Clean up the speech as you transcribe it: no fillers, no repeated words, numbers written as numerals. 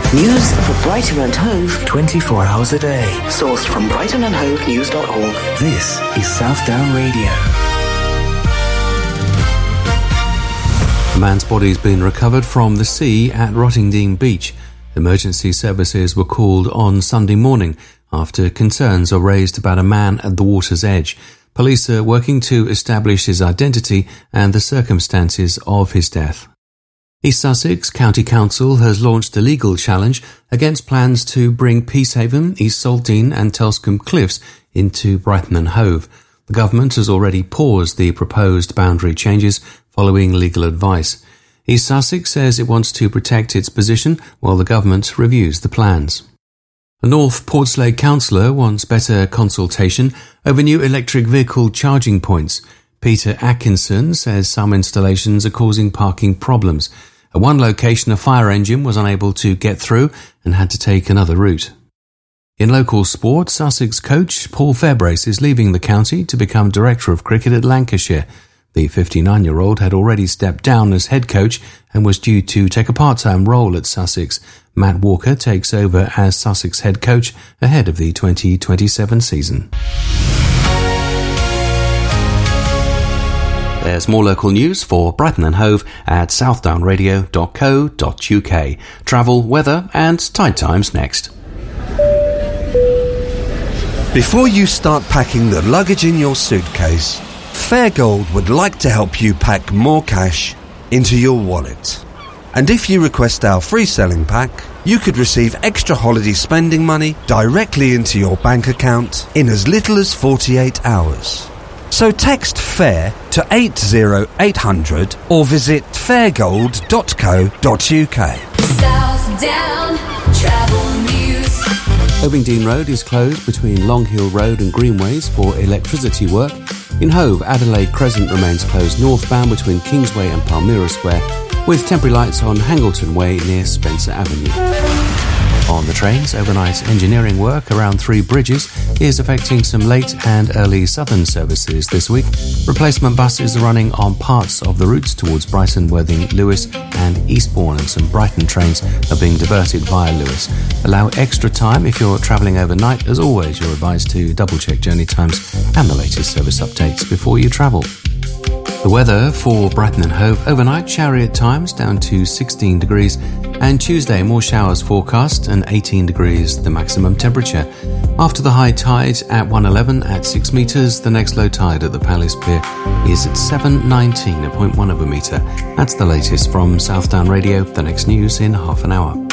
News for Brighton and Hove 24 hours a day. Sourced from brightonandhovenews.org. This is Southdown Radio. A man's body has been recovered from the sea at Rottingdean Beach. Emergency services were called on Sunday morning after concerns are raised about a man at the water's edge. Police are working to establish his identity and the circumstances of his death. East Sussex County Council has launched a legal challenge against plans to bring Peacehaven, East Saltine and Telscombe Cliffs into Brighton and Hove. The government has already paused the proposed boundary changes following legal advice. East Sussex says it wants to protect its position while the government reviews the plans. A North Portslade councillor wants better consultation over new electric vehicle charging points. Peter Atkinson says some installations are causing parking problems. At one location, a fire engine was unable to get through and had to take another route. In local sport, Sussex coach Paul Fairbrace is leaving the county to become Director of Cricket at Lancashire. The 59-year-old had already stepped down as head coach and was due to take a part-time role at Sussex. Matt Walker takes over as Sussex head coach ahead of the 2027 season. There's more local news for Brighton and Hove at southdownradio.co.uk. Travel, weather and tide times next. Before you start packing the luggage in your suitcase, Fairgold would like to help you pack more cash into your wallet. And if you request our free selling pack, you could receive extra holiday spending money directly into your bank account in as little as 48 hours. So text FAIR to 80800 or visit fairgold.co.uk. Southdown Travel News. Ovingdean Road is closed between Long Hill Road and Greenways for electricity work. In Hove, Adelaide Crescent remains closed northbound between Kingsway and Palmyra Square, with temporary lights on Hangleton Way near Spencer Avenue. On the trains, overnight engineering work around 3 bridges is affecting some late and early southern services this week. Replacement buses are running on parts of the routes towards Brighton, Worthing, Lewes and Eastbourne, and some Brighton trains are being diverted via Lewes. Allow extra time if you're travelling overnight. As always, you're advised to double-check journey times and the latest service updates before you travel. The weather for Brighton and Hove: overnight showery at times down to 16 degrees, and Tuesday more showers forecast and 18 degrees the maximum temperature. After the high tide at 1:11 at 6 metres, the next low tide at the Palace Pier is at 7:19 at 0.1 of a metre. That's the latest from Southdown Radio. The next news in half an hour.